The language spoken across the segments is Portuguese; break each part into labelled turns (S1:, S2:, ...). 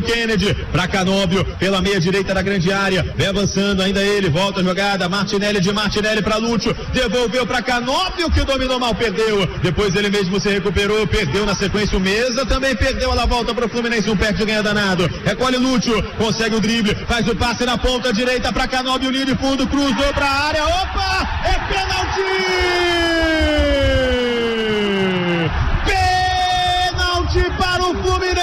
S1: Kennedy, pra Canóbio, pela meia direita da grande área, vem avançando, ainda ele, volta a jogada, Martinelli pra Lúcio, devolveu pra Canóbio, que dominou mal, perdeu, depois ele mesmo se recuperou, perdeu na sequência o Mesa, também perdeu, ela volta pro Fluminense, um perto de ganhar danado, recolhe Lúcio, consegue o drible, faz o passe na ponta direita pra Canóbio, linha de fundo, cruzou pra área, opa, é pênalti! Para o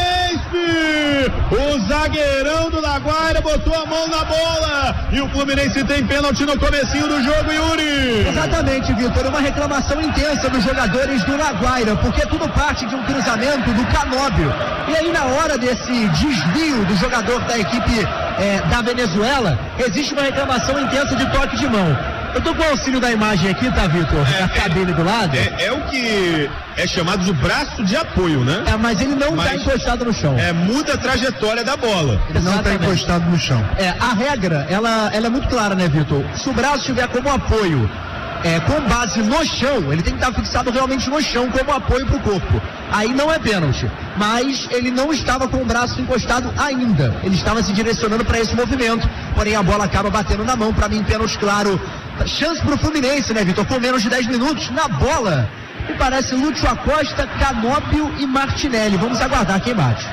S1: Fluminense, o zagueirão do Laguaira botou a mão na bola e o Fluminense tem pênalti no comecinho do jogo, Yuri.
S2: Exatamente, Vitor, uma reclamação intensa dos jogadores do Laguaira, porque tudo parte de um cruzamento do Canóbio, e aí na hora desse desvio do jogador da equipe da Venezuela, existe uma reclamação intensa de toque de mão. Eu tô com o auxílio da imagem aqui, tá, Vitor? A cabine do lado.
S1: É o que é chamado de braço de apoio, né?
S2: Mas ele não tá encostado no chão.
S1: Muda a trajetória da bola.
S2: Ele não tá
S3: encostado no chão.
S2: A regra, ela é muito clara, né, Vitor? Se o braço estiver como apoio, com base no chão, ele tem que estar fixado realmente no chão como apoio pro corpo. Aí não é pênalti. Mas ele não estava com o braço encostado ainda. Ele estava se direcionando para esse movimento. Porém, a bola acaba batendo na mão. Para mim, pênalti claro. Chance pro Fluminense, né, Vitor? Com menos de 10 minutos na bola. Me parece Lúcio Acosta, Canóbio e Martinelli. Vamos aguardar quem bate.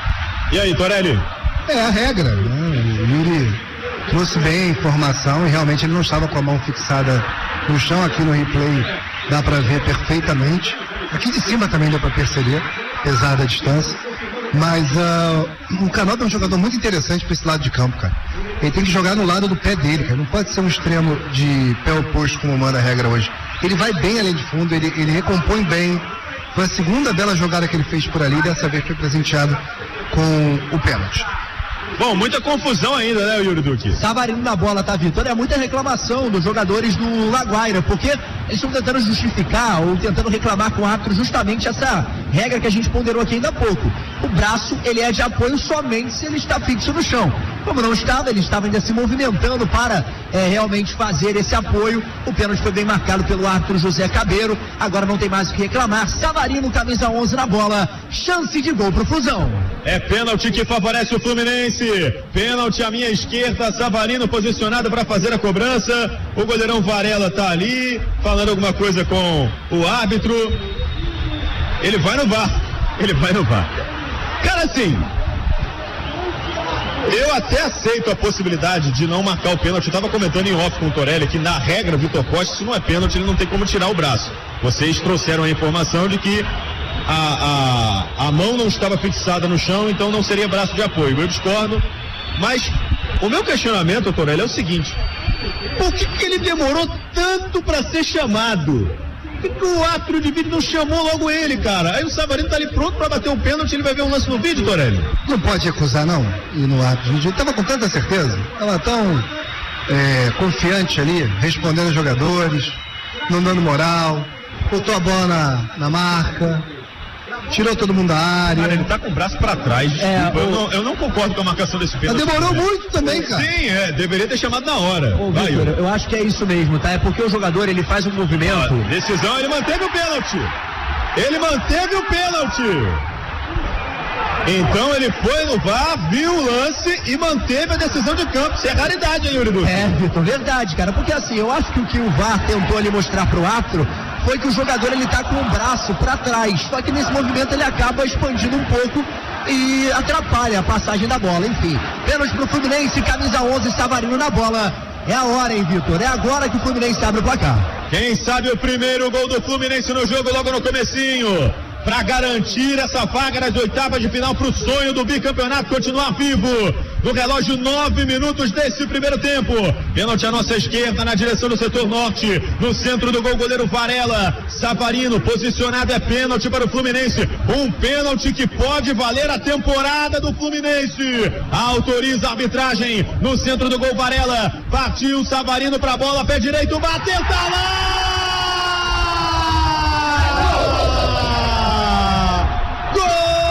S1: E aí, Torelli?
S3: É a regra, né? O Yuri trouxe bem a informação e realmente ele não estava com a mão fixada no chão. Aqui no replay dá para ver perfeitamente. Aqui de cima também dá para perceber, apesar da distância. Mas o Canóbio é um jogador muito interessante para esse lado de campo, cara. Ele tem que jogar no lado do pé dele, cara. Não pode ser um extremo de pé oposto como manda a regra hoje. Ele vai bem além de fundo, ele recompõe bem. Foi a segunda bela jogada que ele fez por ali, dessa vez foi presenteado com o pênalti.
S1: Bom, muita confusão ainda, né, Yuri Duque?
S2: Savarino na bola, tá, Vitor? É muita reclamação dos jogadores do Laguaira, porque eles estão tentando justificar ou tentando reclamar com o árbitro justamente essa regra que a gente ponderou aqui ainda há pouco. O braço, ele é de apoio somente se ele está fixo no chão. Como não estava, ele estava ainda se movimentando para realmente fazer esse apoio. O pênalti foi bem marcado pelo árbitro José Cabeiro. Agora não tem mais o que reclamar. Savarino, camisa 11 na bola. Chance de gol pro Flusão.
S1: É pênalti que favorece o Fluminense. Pênalti à minha esquerda, Savarino posicionado para fazer a cobrança. O goleirão Varela tá ali, falando alguma coisa com o árbitro. Ele vai no VAR. Cara, assim, eu até aceito a possibilidade de não marcar o pênalti. Eu estava comentando em off com o Torelli que na regra, Vitor Costa, se não é pênalti, ele não tem como tirar o braço. Vocês trouxeram a informação de que a mão não estava fixada no chão, então não seria braço de apoio. Eu discordo, mas o meu questionamento, Torelli, é o seguinte: por que ele demorou tanto para ser chamado? Por que o árbitro de vídeo não chamou logo ele, cara? Aí o Savarino tá ali pronto para bater um pênalti, ele vai ver um lance no vídeo, Torelli?
S3: Não pode recusar, não, e no árbitro de vídeo. Tava com tanta certeza, tava tão confiante ali, respondendo aos jogadores, não dando moral, botou a bola na marca, tirou todo mundo da área.
S1: Cara, ele tá com o braço pra trás, desculpa. Eu não concordo com a marcação desse pênalti.
S3: Mas demorou muito também, cara.
S1: Sim, deveria ter chamado na hora.
S2: Victor, eu acho que é isso mesmo, tá? É porque o jogador, ele faz um movimento.
S1: Decisão, ele manteve o pênalti. Então ele foi no VAR, viu o lance e manteve a decisão de campo. Isso é raridade, hein, Yuri Duque?
S2: Vitor, verdade, cara. Porque assim, eu acho que o que o VAR tentou ali mostrar pro árbitro foi que o jogador, ele tá com o braço pra trás. Só que nesse movimento ele acaba expandindo um pouco e atrapalha a passagem da bola. Enfim, pênalti pro Fluminense, camisa 11, Savarino na bola. É a hora, hein, Vitor? É agora que o Fluminense abre o placar.
S1: Quem sabe o primeiro gol do Fluminense no jogo logo no comecinho, para garantir essa vaga nas oitavas de final, para o sonho do bicampeonato continuar vivo. No relógio, 9 minutos desse primeiro tempo. Pênalti à nossa esquerda, na direção do setor norte. No centro do gol, goleiro Varela. Savarino posicionado, é pênalti para o Fluminense. Um pênalti que pode valer a temporada do Fluminense. Autoriza a arbitragem. No centro do gol, Varela. Partiu Savarino para a bola, pé direito, bateu, tá lá!